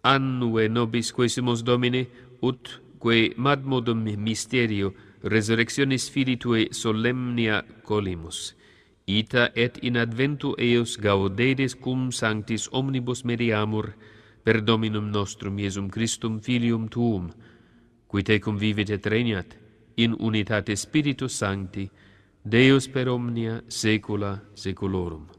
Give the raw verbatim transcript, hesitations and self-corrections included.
annue nobis quesumus Domine, ut quae madmodum mysterio resurrectionis Filitue solemnia colimus. Ita et in adventu eos gaudedes cum sanctis omnibus mediamur per Dominum nostrum Iesum Christum Filium Tuum, qui tecum vivit et regnat in unitate Spiritus Sancti, Deus per omnia saecula saeculorum.